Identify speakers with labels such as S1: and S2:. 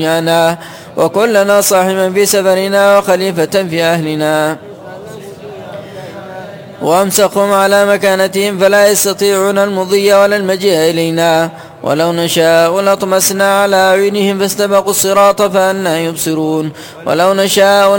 S1: دنيانا وكلنا صاحبا في سفرنا وخليفة في أهلنا، وأمسكهم على مكانتهم فلا يستطيعون المضي ولا المجيء إلينا، ولو نشاء لطمسنا على أعينهم فاستبقوا الصراط فأنى يبصرون، ولو نشاء